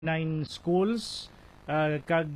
9 schools kag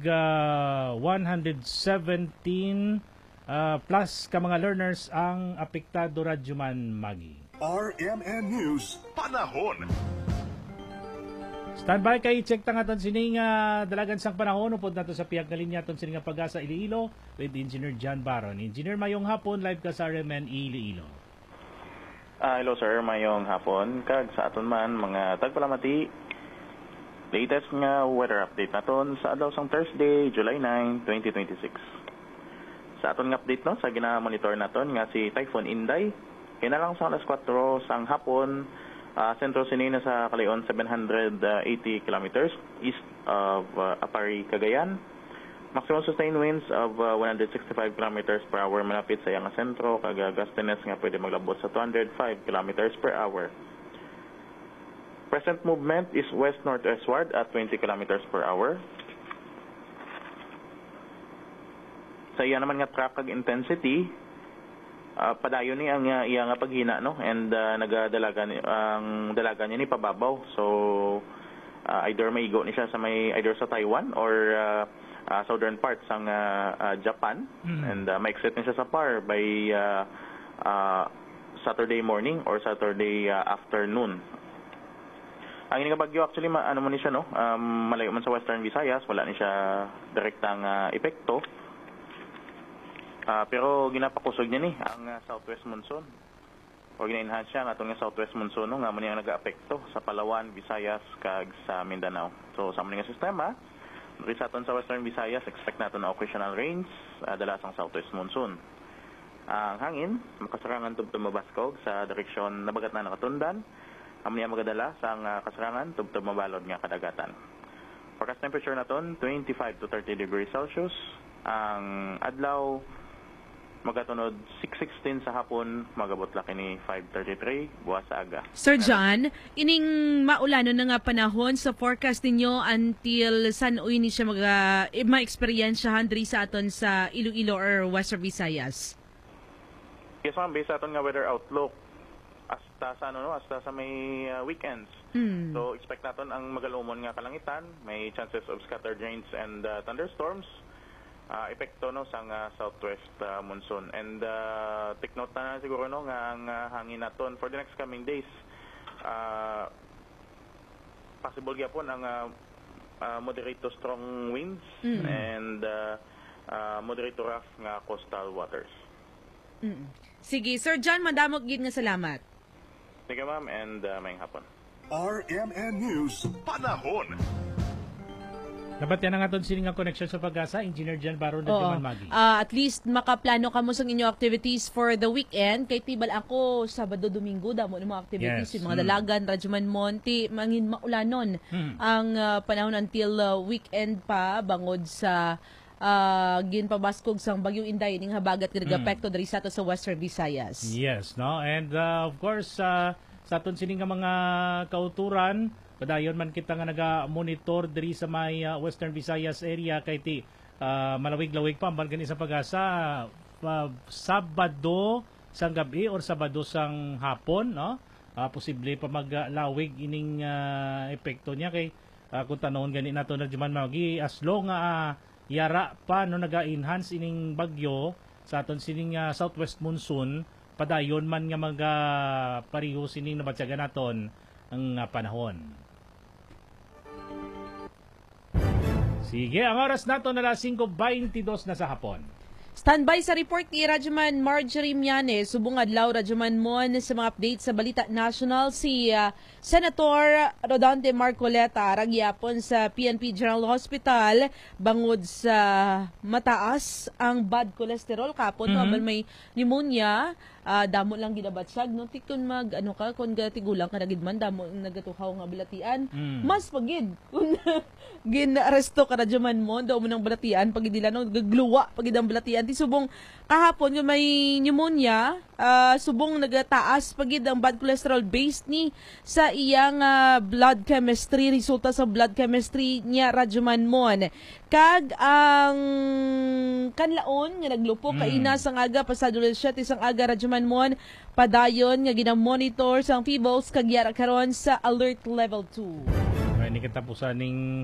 117 plus ka mga learners ang apektado radyo man magi. RMN News Panahon. Standby kay check tangaton sining dalagan sang panahon upod nato sa pihag na linya ton sining Pag-asa Iloilo with Engineer John Baron. Engineer, mayong hapon live ka sa RMN Iloilo. Hello sir, mayong hapon kag sa aton man mga tagpalamati. Latest nga weather update naton sa adlaw sang Thursday, July 9, 2026. Sa aton nga update no, sa gina-monitor naton nga si Typhoon Inday, kinalang sa alas 4 sang hapon, sentro sinina sa kalayon 780 kilometers east of Apari, Cagayan. Maximum sustained winds of 165 kilometers per hour malapit sa iyang sentro, kag gustiness nga pwede maglabot sa 205 kilometers per hour. Present movement is west-northwestward at 20 kilometers per hour. Sa iya naman nga track kag intensity, padayon ni ang iya nga paghina no, and nagadalaga ang dalaga niya ni pababaw. So either maigo ni siya sa either sa Taiwan or southern parts sang Japan, and ma-exit ni siya sa PAR by Saturday morning or Saturday afternoon. Ang ining bagyo actually ano man ni siya no, malayo man sa Western Visayas, wala ni siya direktang epekto. Pero ginapakusog niya ni ang southwest monsoon. O gina-enhance siya ang atong southwest monsoon no, nga man niya nag-aapekto sa Palawan, Visayas kag sa Mindanao. So sa mga sistema, sa aton sa Western Visayas, expect naton na occasional rains dala sang southwest monsoon. Ang hangin makasarangan tubtob mabaskog sa direksyon nabagat na nakatundan. Amo niya magadala sa kasarangan tubtob mabalod nga kadagatan. Forecast temperature naton 25 to 30 degrees Celsius. Ang adlaw magatunod 6:16 sa hapon, magabot laki ni 5:33 buwas sa aga. Sir John, ining maulanon na nga panahon sa forecast ninyo until san uy ni siya ma-experiensyahan diri sa aton sa Iloilo or Western Visayas? Yes ma'am, based sa aton nga weather outlook hasta sa may weekends. So expect naton ang magalumon nga kalangitan, may chances of scattered rains and thunderstorms. Epekto no sang southwest monsoon, and take note na siguro no nga ang hangin naton for the next coming days. Possible gyapon ang moderate to strong winds and moderate to rough nga coastal waters. Sige, Sir John, madamog gid nga salamat. Sige ma'am, and mayong hapon. RMN News Panahon. Dapat yan ang aton sining nga connection sa Pag-asa, Engineer John Baron na magi. At least makaplano ka mo sa inyong activities for the weekend. Kay tibal ako, Sabado, Domingo, damo ng mga activities, yes. Yung mga dalagan, Radyoman Monte, mangin maulanon ang panahon until weekend pa, bangod sa ginpabaskog sang Bagyong Inday, ning habagat nagapekto diri sa ato sa Western Visayas. Yes, no? And of course, sa aton sining nga mga kauturan, padayon man kita nga naga-monitor diri sa may Western Visayas area kay ti malawig-lawig pa ang gani sa Pag-asa Sabado sang gabi or Sabado sang hapon, no? Posible pa maglawig ining epekto niya kay kung tanong gani nato na Juman magi as long yara pa no naga-enhance ining bagyo sa aton sining southwest monsoon, padayon man nga pariho sining nabatyagan naton ang panahon. Sige, ang oras nato na 5:22 na sa hapon. Standby sa report ni Radyoman Marjorie Mianes, subong adlaw Radyoman Mon sa mga update sa Balita National. Si Senator Rodante Marcoleta ragyapon sa PNP General Hospital bangod sa mataas ang bad cholesterol kapon abal may pneumonia. Damo lang ginabatsag no tikton kung gatigulang ka nagidman damo nagatuhaw nga balatian mas pagid kun ginaresto ka Radyoman Mon daw mo nang balatian pagid nila no gagluwa pagid ang balatian ti subong kahapon yung may pneumonia subong nagataas pagid ang bad cholesterol based ni sa iyang blood chemistry, resulta sa blood chemistry niya Radyoman Mon. Kag ang kanlaon nga naglupo kaina sang aga pasado siya isang aga Radyoman Mon padayon nga ginamonitor sang Feebles kag yara karon sa alert level 2. gani katapusan ning